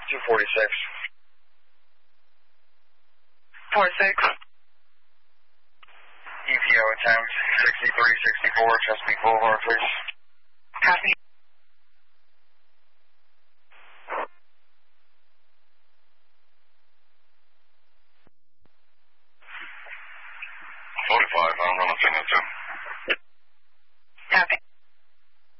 246. 46. EPO attempt 6364 Chesapeake Boulevard, please. Copy. I'm running signal 2.